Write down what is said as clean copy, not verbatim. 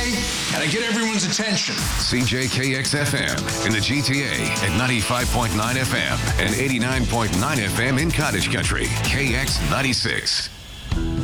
okay? Gotta get everyone's attention. CJKX-FM in the GTA at 95.9 FM and 89.9 FM in Cottage Country. KX96.